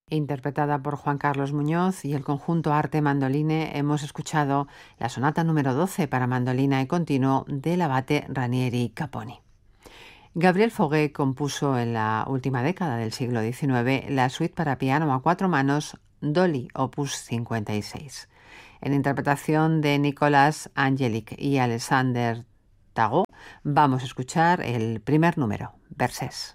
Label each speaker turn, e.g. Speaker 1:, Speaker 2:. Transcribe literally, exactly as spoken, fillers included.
Speaker 1: Interpretada por Juan Carlos Muñoz y el conjunto Arte Mandoline, hemos escuchado la sonata número doce para mandolina y continuo del abate Ranieri Caponi. Gabriel Fauré compuso en la última década del siglo diecinueve la suite para piano a cuatro manos Dolly, opus cincuenta y seis. En interpretación de Nicolas Angelic y Alexander Tagot, vamos a escuchar el primer número, Versés.